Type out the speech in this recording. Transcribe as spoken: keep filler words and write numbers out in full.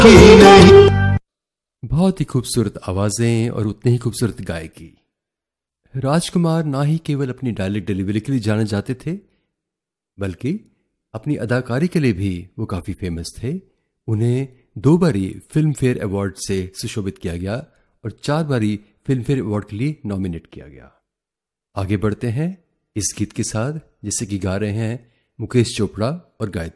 बहुत ही खूबसूरत आवाजें और उतने ही खूबसूरत गायकी। राजकुमार ना ही केवल अपनी डायलॉग डिलीवरी के लिए जाने जाते थे, बल्कि अपनी अदाकारी के लिए भी वो काफी फेमस थे। उन्हें दो बारी फिल्म फेयर अवार्ड से सुशोभित किया गया और चार बारी फिल्म फेयर अवार्ड के लिए नॉमिनेट किया गया। आगे बढ़ते हैं इस गीत के साथ, जिसे कि गा रहे हैं मुकेश चोपड़ा और गायत्री।